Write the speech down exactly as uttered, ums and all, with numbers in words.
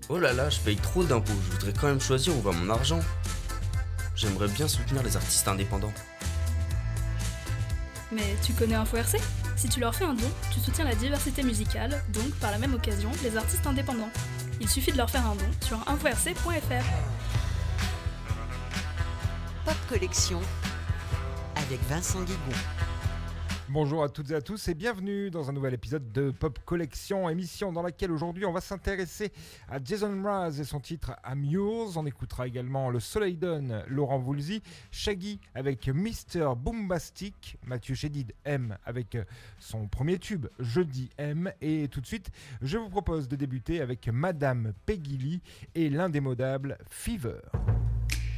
Oh là là, je paye trop d'impôts, je voudrais quand même choisir où va mon argent. J'aimerais bien soutenir les artistes indépendants. Mais tu connais Info R C ? Si tu leur fais un don, tu soutiens la diversité musicale, donc par la même occasion, les artistes indépendants. Il suffit de leur faire un don sur info r c point f r. Pop Collection avec Vincent Guigon. Bonjour à toutes et à tous et bienvenue dans un nouvel épisode de Pop Collection, émission dans laquelle aujourd'hui on va s'intéresser à Jason Mraz et son titre I'm Yours. On écoutera également le Soleil Donne, Laurent Voulzy, Shaggy avec Mister Boombastic, Mathieu Chédid M avec son premier tube Je dis M, et tout de suite je vous propose de débuter avec Madame Peggy Lee et l'indémodable Fever.